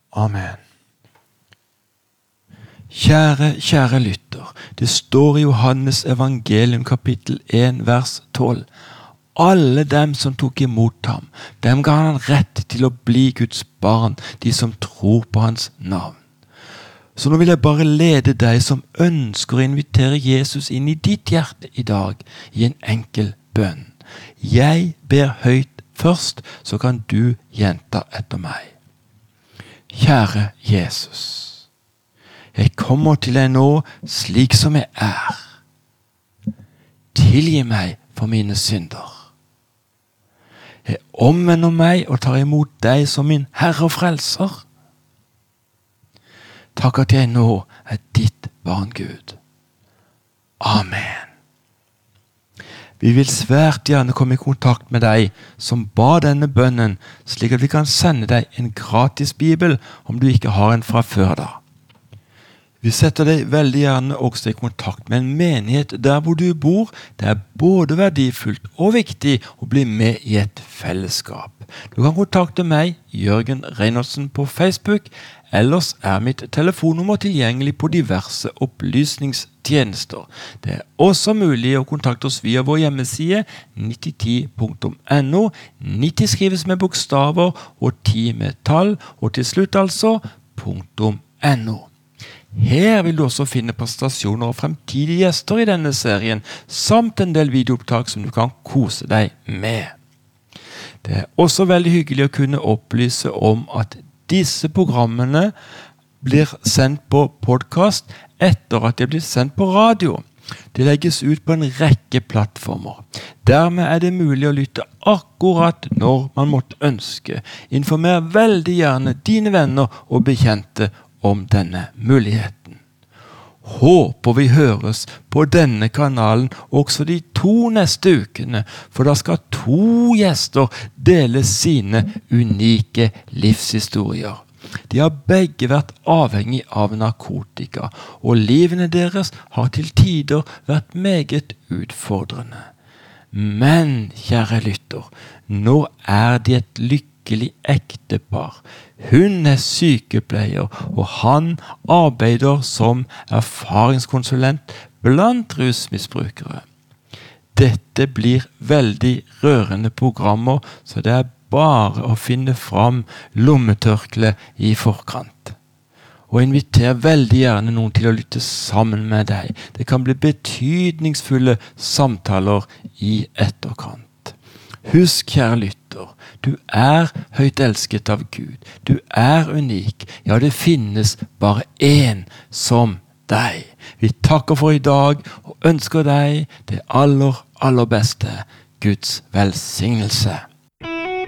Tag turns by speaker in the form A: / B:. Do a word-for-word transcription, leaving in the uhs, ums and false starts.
A: Amen. Kjære, kjære lytter, det står i Johannes evangelium kapittel en vers tolv. Alle dem som tok imot ham, dem ga han rett til å bli Guds barn, de som tror på hans navn. Så nå vil jeg bare lede deg som ønsker å invitere Jesus inn i ditt hjerte i dag, i en enkel bønn. Jeg ber høyt først, så kan du gjenta etter meg. Kjære Jesus, jeg kommer til deg nå slik som jeg er. Tilgi meg for mine synder. Jeg omvender meg og tar imot deg som min Herre og Frelser. Takk at jeg nå er ditt barn, Gud. Amen. Vi vil svært gjerne komme i kontakt med deg som ba denne bønnen, slik at vi kan sende deg en gratis bibel om du ikke har en fra før da. Vi setter deg veldig gjerne også i kontakt med en menighet der hvor du bor. Det er både verdifullt og viktig å bli med i et fellesskap. Du kan kontakte meg, Jørgen Reinholdsen, på Facebook. Ellers er mitt telefonnummer tilgjengelig på diverse opplysningstjenester. Det er også mulig å kontakte oss via vår hjemmeside nitti ti punktum no. nitti skrives med bokstaver og ti med tall, og til slutt altså .no. Her vil du også finne presentasjoner og fremtidige gjester i denne serien, samt en del videoopptak som du kan kose deg med. Det er også veldig hyggelig å kunne opplyse om at disse programmene blir sendt på podcast etter at de blir sendt på radio. Det legges ut på en rekke plattformer. Dermed er det mulig å lytte akkurat når man måtte ønske. Informer veldig gjerne dine venner og bekjente om denne muligheten. Håper vi høres på denne kanalen også de to neste ukene, for da skal to gjester dele sine unike livshistorier. De har begge vært avhengig av narkotika, og livene deres har til tider vært meget utfordrende. Men, kjære lytter, nå er de et lykkelig ektepar. Hun er sykepleier, og han arbeider som erfaringskonsulent blant rusmisbrukere. Dette blir veldig rørende programmer, så det er bare å finne fram lommetørkle i forkant. Og inviter veldig gjerne noen til å lytte sammen med deg. Det kan bli betydningsfulle samtaler i etterkant. Husk, kjære lytter, du er høyt elsket av Gud. Du er unik. Ja, det finnes bare én som deg. Vi takker for i dag og ønsker deg det aller, aller beste. Guds velsignelse.